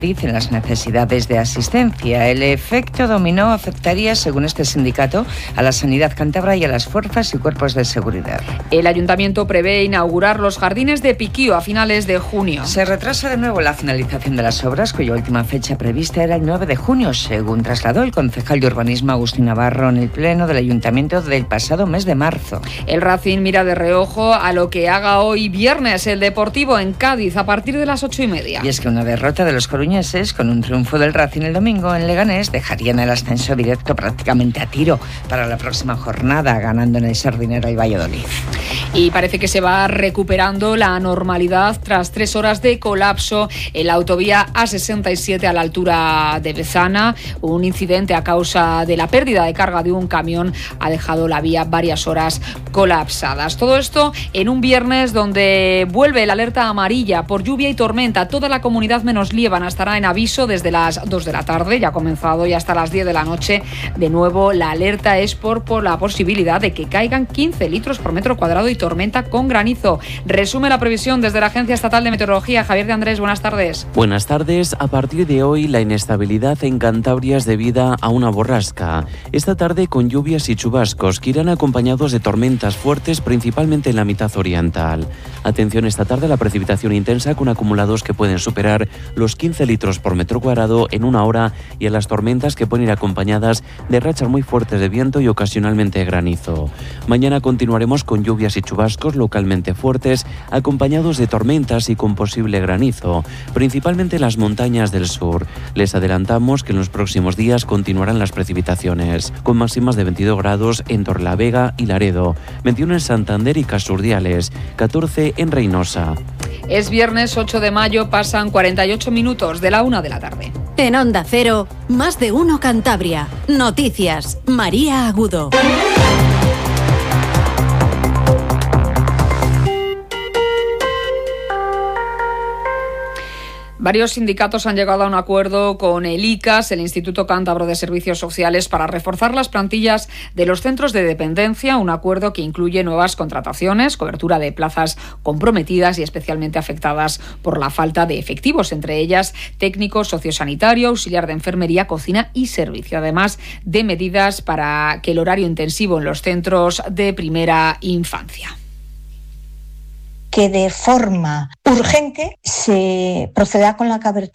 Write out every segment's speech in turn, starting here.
Dicen las necesidades de asistencia. El efecto dominó afectaría, según este sindicato, a la sanidad cántabra y a las fuerzas y cuerpos de seguridad. El ayuntamiento prevé inaugurar los jardines de Piquío a finales de junio. Se retrasa de nuevo la finalización de las obras, cuya última fecha prevista era el 9 de junio, según trasladó el concejal de urbanismo Agustín Navarro en el pleno del ayuntamiento del pasado mes de marzo. El Racing mira de reojo a lo que haga hoy viernes el Deportivo en Cádiz a partir de las 8:30. Y es que una derrota de los coruñeses con un triunfo del Racing el domingo en Leganés dejarían el ascenso directo prácticamente a tiro para la próxima jornada, ganando en el Sardinero el Valladolid. Y parece que se va recuperando la normalidad tras 3 horas de colapso en la autovía A67 a la altura de Bezana. Un incidente a causa de la pérdida de carga de un camión ha dejado la vía varias horas colapsadas. Todo esto en un viernes donde vuelve la alerta amarilla por lluvia y tormenta. Toda la comunidad menos Liébana estará en aviso desde las 2 de la tarde, ya ha comenzado, y hasta las 10 de la noche. De nuevo, la alerta es por la posibilidad de que caigan 15 litros por metro cuadrado y tormenta con granizo. Resume la previsión desde la Agencia Estatal de Meteorología. Javier de Andrés, buenas tardes. Buenas tardes. A partir de hoy, la inestabilidad en Cantabria es debida a una borrasca. Esta tarde con lluvias y chubascos que irán acompañados de tormentas fuertes, principalmente en la mitad oriental. Atención esta tarde a la precipitación intensa con acumulados que pueden superar los 15 litros por metro cuadrado en una hora y a las tormentas que pueden ir acompañadas de rachas muy fuertes de viento y ocasionalmente granizo. Mañana continuaremos con lluvias y chubascos localmente fuertes, acompañados de tormentas y con posible granizo, principalmente en las montañas del sur. Les adelantamos que en los próximos días continuarán las precipitaciones, con máximas de 22 grados en Torrelavega y Laredo, 21 en Santander y Casurdiales, 14 en Reynosa. Es viernes 8 de mayo, pasan 48 minutos de la 1 de la tarde. En Onda Cero, Más de Uno Cantabria. Noticias, María Agudo. Varios sindicatos han llegado a un acuerdo con el ICAS, el Instituto Cántabro de Servicios Sociales, para reforzar las plantillas de los centros de dependencia, un acuerdo que incluye nuevas contrataciones, cobertura de plazas comprometidas y especialmente afectadas por la falta de efectivos, entre ellas técnico sociosanitario, auxiliar de enfermería, cocina y servicio, además de medidas para que el horario intensivo en los centros de primera infancia. Que de forma urgente se proceda con la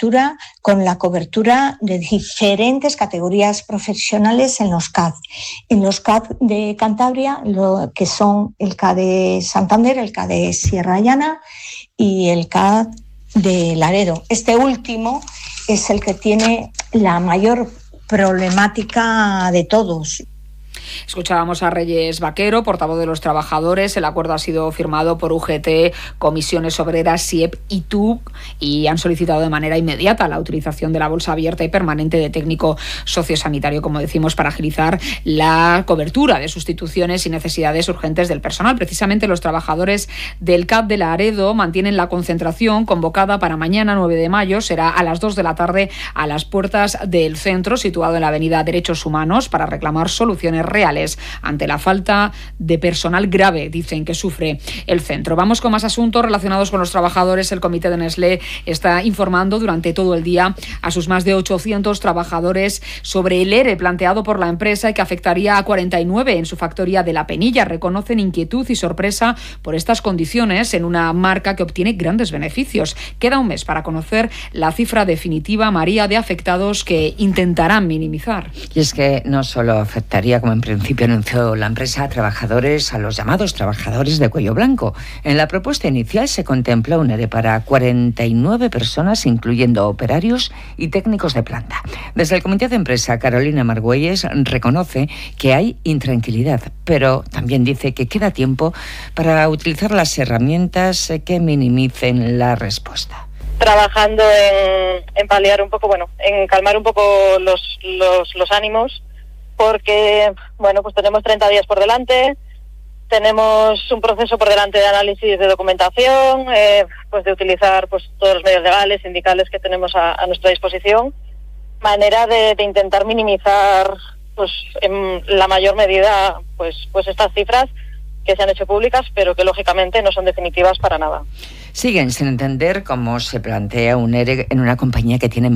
cobertura de diferentes categorías profesionales en los CAD. En los CAD de Cantabria, lo que son el CAD de Santander, el CAD de Sierra Llana y el CAD de Laredo. Este último es el que tiene la mayor problemática de todos. Escuchábamos a Reyes Vaquero, portavoz de los trabajadores. El acuerdo ha sido firmado por UGT, Comisiones Obreras, SIEP y TUC, y han solicitado de manera inmediata la utilización de la bolsa abierta y permanente de técnico sociosanitario, como decimos, para agilizar la cobertura de sustituciones y necesidades urgentes del personal. Precisamente los trabajadores del CAD de Laredo mantienen la concentración convocada para mañana 9 de mayo. Será a las 2 de la tarde a las puertas del centro, situado en la avenida Derechos Humanos, para reclamar soluciones reales ante la falta de personal grave, dicen, que sufre el centro. Vamos con más asuntos relacionados con los trabajadores. El comité de Nestlé está informando durante todo el día a sus más de 800 trabajadores sobre el ERE planteado por la empresa y que afectaría a 49 en su factoría de La Penilla. Reconocen inquietud y sorpresa por estas condiciones en una marca que obtiene grandes beneficios. Queda un mes para conocer la cifra definitiva, María, de afectados que intentarán minimizar. Y es que no solo afectaría, como en principio anunció la empresa, a trabajadores, a los llamados trabajadores de cuello blanco. En la propuesta inicial se contempla un ERE para 49 personas, incluyendo operarios y técnicos de planta. Desde el comité de empresa, Carolina Margüelles reconoce que hay intranquilidad, pero también dice que queda tiempo para utilizar las herramientas que minimicen la respuesta. Trabajando en paliar un poco, en calmar un poco los ánimos, porque, pues tenemos 30 días por delante, tenemos un proceso por delante de análisis de documentación, de utilizar todos los medios legales, sindicales que tenemos a nuestra disposición, manera de intentar minimizar, en la mayor medida, estas cifras que se han hecho públicas, pero que lógicamente no son definitivas para nada. Siguen sin entender cómo se plantea un ERE en una compañía que tiene